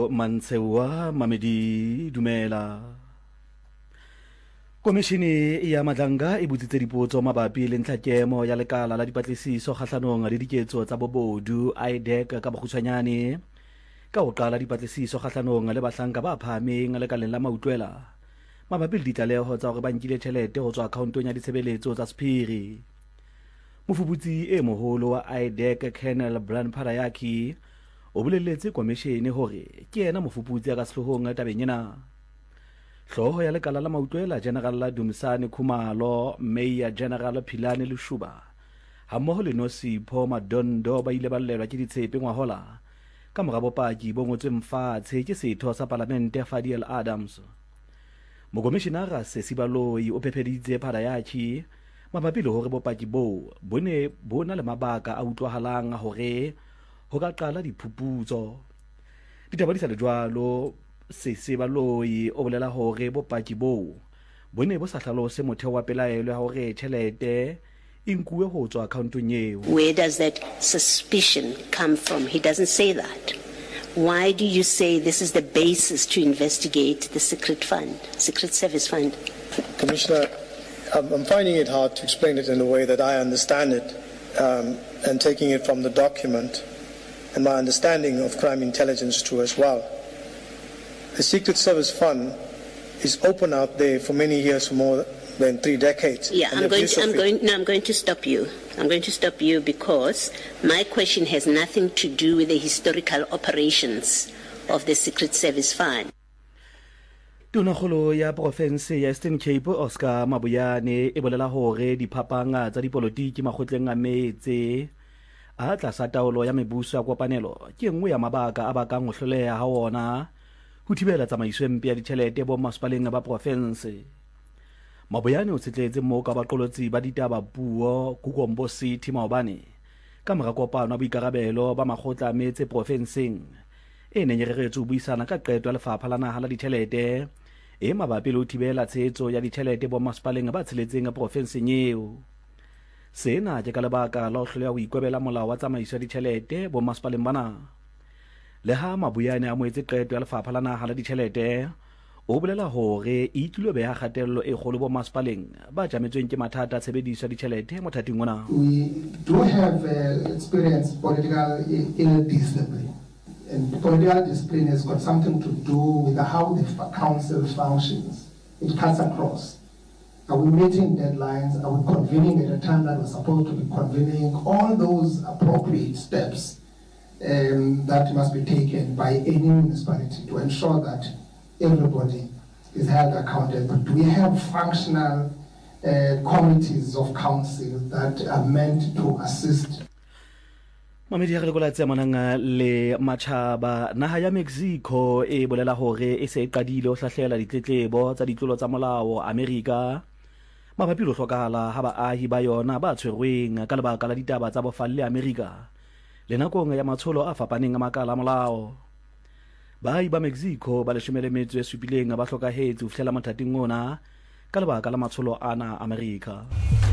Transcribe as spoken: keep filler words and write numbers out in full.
Mantsewa Mamedi dumela. Komishini ya Madlanga e botsitse dipotso mabapi le ntlhakemo ya lekala la dipatlisiso kgahlanong le diketso tsa bobodu I D E C ka bokgutshwanyane ka ho qala dipatlisiso kgahlanong le bahlanka ba phahameng lekaleng la mautlwela mabapi le ditlaleho tsa hore ba nkile tjhelete ho tswa akhaontong ya ditshebeletso tsa sephiri. Mofuputsi e moholo wa I D E C Colonel Brian Parayaki o bolelletse komishini hore ke yena mofuputsi ya ka sehlohong tabeng ena. Hloho ya lekala la mautlwela General la Dumisani Khumalo, Mayor General Philane Lushuba hammoho le Nosipho Madondo ba ile ba llelwa ke ditshepe ngwahola ka mora bopaki bo ngotsweng fatshe ke setho sa Palamente Fadiel Adams. Mokomishenara Sesibaloi o phepheditse Parayaki mabapi le hore bopaki bo bone bona le mabaka a utlwahalang hore ho ka qala diphuputso. Ditaba di sa le jwalo, Sesibaloi o bolela hore bopaki bo bone bo sa hlalose motheo wa pelaelo ya hore tjhelete e nkuwe ho tswa akhaontong eo. Where does that suspicion come from? He doesn't say that. Why do you say this is the basis to investigate the secret fund, secret service fund? Commissioner, I'm finding it hard to explain it in the way that I understand it, um, and taking it from the document and my understanding of crime intelligence too as well. The Secret Service Fund is open out there for many years, for more than three decades. Yeah, I'm going, to, I'm, going, no, I'm going to stop you. I'm going to stop you because my question has nothing to do with the historical operations of the Secret Service Fund. Tonakgolo ya Province ya Eastern Cape Oscar Mabuyane e bolela hore diphapanga tsa dipolotiki makgotleng a metse a tlasa taolo ya mebuso ya kopanelo ke nngwe ya mabaka a bakang ho hloleha ha ona ho thibela tsamaiso empe ya ditjhelete bo masepaleng ba province. Mabuyane o tsetletse mo ka baqolotsi ba ditaba puo Kukombo City maobane ka mora kopano ba ikarabelo ba makgotla a metse provinceng e neng re retse ho buisana ka qeto ya lefapha la naha la ditjhelete e mabapi le ho thibela tshetso ya ditjhelete bo masepaleng ba tsheletseng a provinceng eo. Sena ke ka lebaka la ho hloleha ho ikwebela molao wa tsamaiso ya ditjhelete bo masepaleng bana. Le ha Mabuyane a moetse qeto ya lefapha la naha la ditjhelete o bolela hore e itlilo beha kgatello e kgolo bo masepaleng ba jametsweng ke mathata a tshebediso ya ditjhelete mothating ona. We do have uh, experience political ill discipline, and political discipline has got something to do with how the council functions. It cuts across. Are we meeting deadlines? Are we convening at a time that we're supposed to be convening? All those appropriate steps um, that must be taken by any municipality to ensure that everybody is held accountable. Do we have functional uh, committees of council that are meant to assist? Mamedi ya rekola tse mananga le Machaba naha ya Mexico e bolela hore e se e qadile ho hlahlela ditletlebo tsa ditlolo tsa molao America mabapi le hlokahala ha baahi ba yona ba tshwerweng ka lebaka la ditaba tsa bofalle America le nakong ya matsholo a fapaneng a makala molao. Baahi ba Mexico ba leshome le metso e supileng ba hlokahetse ho fihlela mathating ona ka lebaka la matsholo ana America.